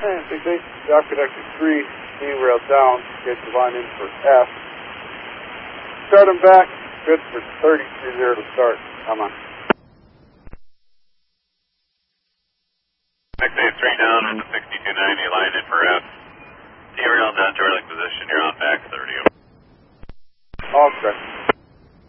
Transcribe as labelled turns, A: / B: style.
A: Big base, Dock Connector 3, being railed down, get the line in for F. Start them back, good for 30-30 to start. Come on.
B: Next day 3 down at the 6290, line in for F. T-rail down to our position, you're on back 30.
A: All correct.